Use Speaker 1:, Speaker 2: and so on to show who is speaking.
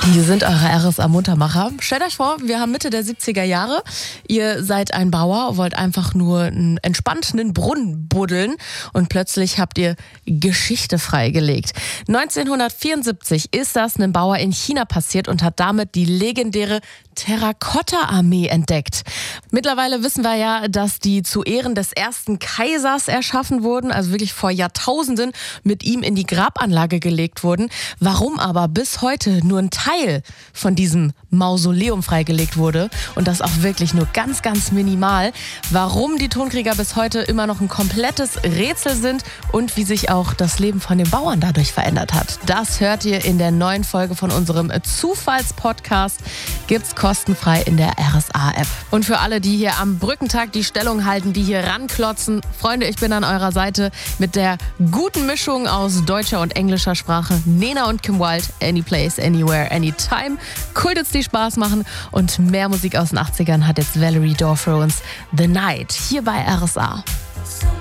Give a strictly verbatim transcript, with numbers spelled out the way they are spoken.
Speaker 1: Hier sind eure R S A-Muntermacher. Stellt euch vor, wir haben Mitte der siebziger Jahre. Ihr seid ein Bauer, wollt einfach nur einen entspannten Brunnen buddeln und plötzlich habt ihr Geschichte freigelegt. neunzehnhundertvierundsiebzig ist das einem Bauer in China passiert und hat damit die legendäre Terrakotta-Armee entdeckt. Mittlerweile wissen wir ja, dass die zu Ehren des ersten Kaisers erschaffen wurden, also wirklich vor Jahrtausenden mit ihm in die Grabanlage gelegt wurden. Warum aber bis heute nur ein Teil von diesem Mausoleum freigelegt wurde und das auch wirklich nur ganz, ganz minimal, warum die Tonkrieger bis heute immer noch ein komplettes Rätsel sind und wie sich auch das Leben von den Bauern dadurch verändert hat. Das hört ihr in der neuen Folge von unserem Zufallspodcast. Gibt's kostenfrei in der R S A-App. Und für alle, die hier am Brückentag die Stellung halten, die hier ranklotzen, Freunde, ich bin an eurer Seite mit der guten Mischung aus deutscher und englischer Sprache. Nena und Kim Wilde, Anyplace, Anywhere, Anytime. Kultits, die Spaß machen. Und mehr Musik aus den achtzigern hat jetzt Valerie Dorr für uns. The Night, hier bei R S A.